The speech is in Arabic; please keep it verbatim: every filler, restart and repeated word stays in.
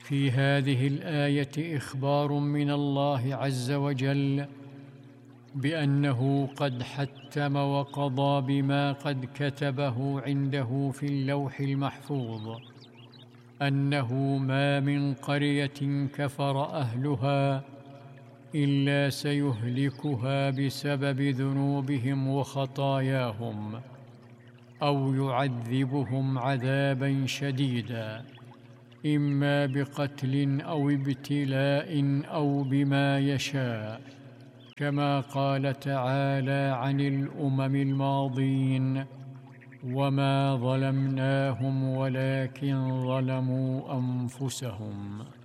في هذه الآية إخبار من الله عز وجل بأنه قد حتم وقضى بما قد كتبه عنده في اللوح المحفوظ، أنه ما من قرية كفر أهلها إلا سيهلكها بسبب ذنوبهم وخطاياهم، أو يعذبهم عذابا شديدا، إما بقتل أو ابتلاء أو بما يشاء، كما قال تعالى عن الأمم الماضين: وما ظلمناهم ولكن ظلموا أنفسهم.